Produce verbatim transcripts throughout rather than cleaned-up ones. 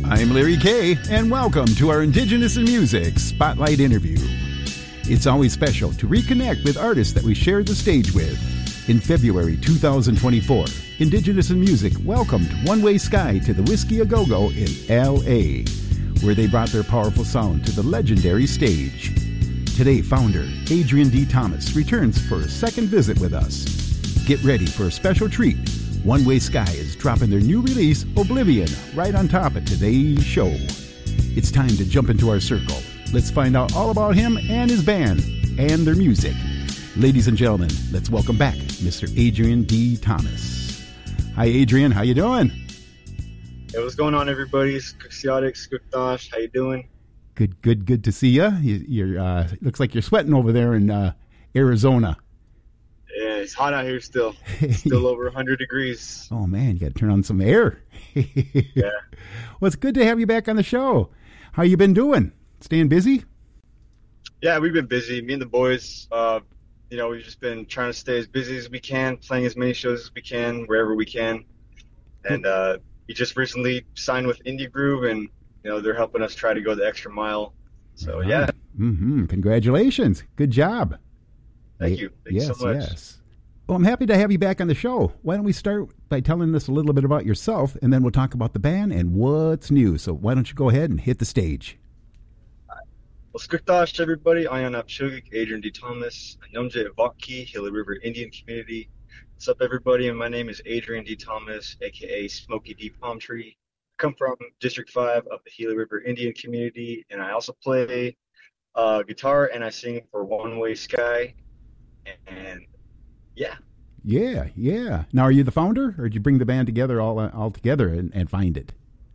I'm Larry Kay, and welcome to our Indigenous in Music Spotlight interview. It's always special to reconnect with artists that we shared the stage with. In February two thousand twenty-four, Indigenous in Music welcomed One Way Sky to the Whiskey A Go Go in L A, where they brought their powerful sound to the legendary stage. Today, founder Adrian D. Thomas returns for a second visit with us. Get ready for a special treat. One Way Sky is dropping their new release, Oblivion, right on top of today's show. It's time to jump into our circle. Let's find out all about him and his band and their music. Ladies and gentlemen, let's welcome back Mister Adrian D. Thomas. Hi, Adrian. How you doing? Hey, what's going on, everybody? Skuksiotic, Skukdosh. How you doing? Good, good, good to see you. you you're uh, looks like you're sweating over there in uh, Arizona. Yeah, it's hot out here still. Still over one hundred degrees. Oh, man, you got to turn on some air. Yeah. Well, it's good to have you back on the show. How you been doing? Staying busy? Yeah, we've been busy. Me and the boys, uh, you know, we've just been trying to stay as busy as we can, playing as many shows as we can, wherever we can. And uh, we just recently signed with Indie Groove, and, you know, they're helping us try to go the extra mile. So, yeah. Mm-hmm. Congratulations. Good job. Thank you. Thank yes, you so much. Yes. Well, I'm happy to have you back on the show. Why don't we start by telling us a little bit about yourself, and then we'll talk about the band and what's new. So why don't you go ahead and hit the stage? Well, Skukdosh, everybody. I am Shugik, Adrian D. Thomas, Nyomje Evaki, Gila River Indian Community. What's up, everybody? And my name is Adrian D. Thomas, a k a. Smoky D. Palm Tree. I come from District five of the Gila River Indian Community, and I also play uh, guitar, and I sing for One Way Sky. And yeah. Yeah, yeah. Now, are you the founder, or did you bring the band together all all together and, and find it?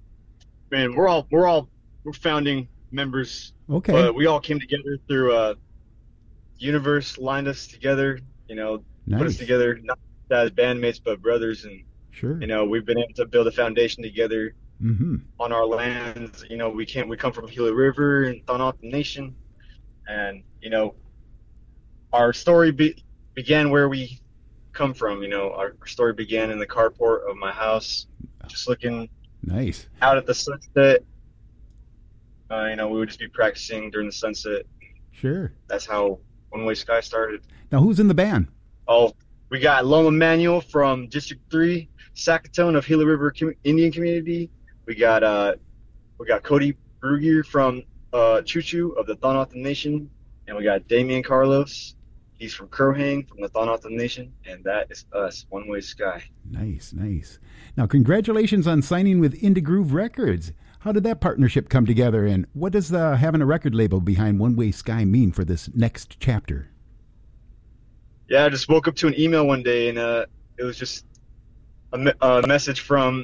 Man, we're all we're all we're founding members. Okay. But we all came together through uh, universe lined us together. You know, nice. Put us together not as bandmates but brothers, and sure. You know, we've been able to build a foundation together mm-hmm. on our lands. You know, we can't we come from Gila River and Thanath Nation, and you know. Our story be, began where we come from. You know, our, our story began in the carport of my house, just looking nice out at the sunset. Uh, you know, we would just be practicing during the sunset. Sure. That's how One Way Sky started. Now, who's in the band? Oh, we got Loma Manuel from District three, Sackatone of Gila River Com- Indian Community. We got uh, we got Cody Brugier from uh, Choo Choo of the Thanath Nation, and we got Damian Carlos. He's from Crowhang, from the Thanath Nation, and that is us, One Way Sky. Nice, nice. Now, congratulations on signing with Indie Groove Records. How did that partnership come together, and what does uh, having a record label behind One Way Sky mean for this next chapter? Yeah, I just woke up to an email one day, and uh, it was just a, me- a message from,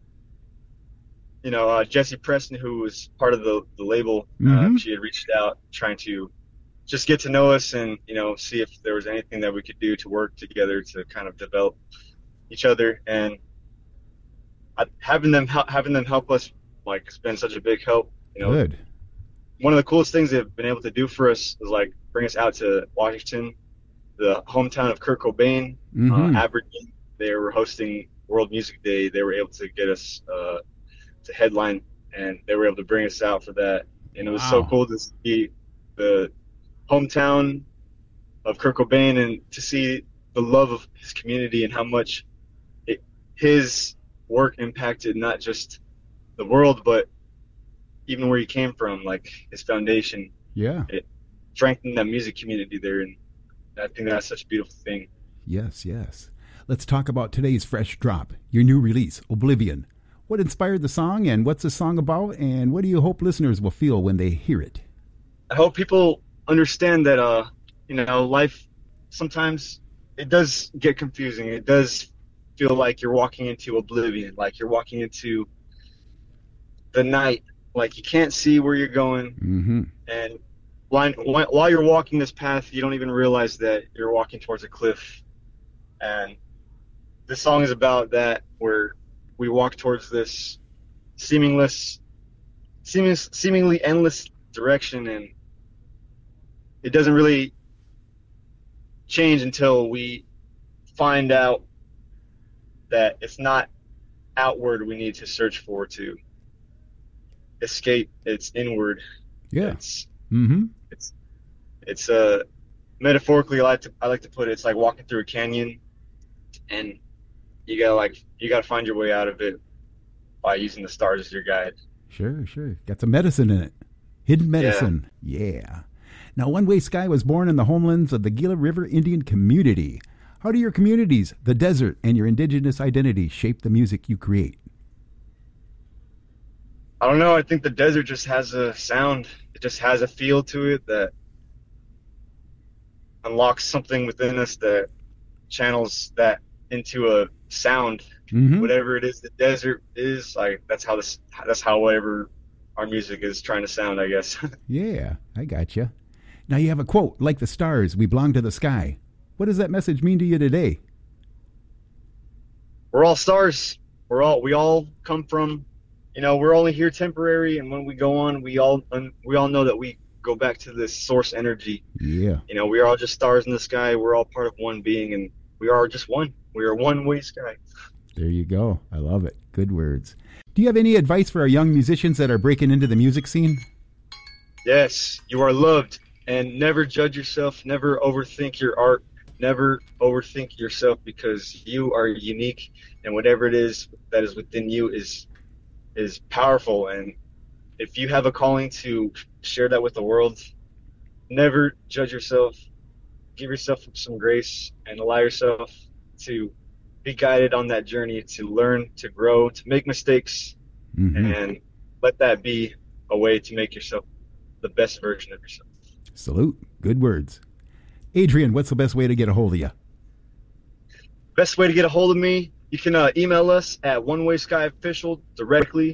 you know, uh, Jessie Preston, who was part of the, the label. Mm-hmm. Uh, she had reached out trying to just get to know us and, you know, see if there was anything that we could do to work together to kind of develop each other. And I, having them having them help us, like, it's been such a big help. You know, good. One of the coolest things they've been able to do for us is, like, bring us out to Washington, the hometown of Kurt Cobain, mm-hmm. uh, Aberdeen. They were hosting World Music Day. They were able to get us uh, to headline, and they were able to bring us out for that. And it was wow. so cool to see the hometown of Kurt Cobain and to see the love of his community and how much it, his work impacted not just the world, but even where he came from, like his foundation. Yeah. It strengthened that music community there, and I think that's such a beautiful thing. Yes, yes. Let's talk about today's fresh drop, your new release, Oblivion. What inspired the song, and what's the song about, and what do you hope listeners will feel when they hear it? I hope people understand that, uh, you know, life sometimes it does get confusing. It does feel like you're walking into oblivion, like you're walking into the night, like you can't see where you're going. Mm-hmm. And while, while you're walking this path, you don't even realize that you're walking towards a cliff. And this song is about that, where we walk towards this seamless, seeming, seemingly endless direction, and it doesn't really change until we find out that it's not outward we need to search for to escape. It's inward. Yeah. It's Mm-hmm. it's it's uh metaphorically I like to I like to put it, it's like walking through a canyon, and you gotta like you gotta find your way out of it by using the stars as your guide. Sure, sure. Got some medicine in it. Hidden medicine. Yeah. yeah. Now, One Way Sky was born in the homelands of the Gila River Indian community. How do your communities, the desert, and your indigenous identity shape the music you create? I don't know. I think the desert just has a sound. It just has a feel to it that unlocks something within us that channels that into a sound. Mm-hmm. Whatever it is the desert is, like that's how this that's how whatever our music is trying to sound, I guess. Yeah, I gotcha. Now you have a quote, like the stars, we belong to the sky. What does that message mean to you today? We're all stars. We're all we all come from, you know, we're only here temporary, and when we go on, we all we all know that we go back to this source energy. Yeah. You know, we are all just stars in the sky. We're all part of one being, and we are just one. We are one way sky. There you go. I love it. Good words. Do you have any advice for our young musicians that are breaking into the music scene? Yes, you are loved, and never judge yourself. Never overthink your art. Never overthink yourself, because you are unique, and whatever it is that is within you is is powerful. And if you have a calling to share that with the world, never judge yourself. Give yourself some grace and allow yourself to be guided on that journey, to learn, to grow, to make mistakes, mm-hmm. and let that be a way to make yourself the best version of yourself. Salute. Good words. Adrian, what's the best way to get a hold of you? Best way to get a hold of me, you can uh, email us at One Way Sky Official directly.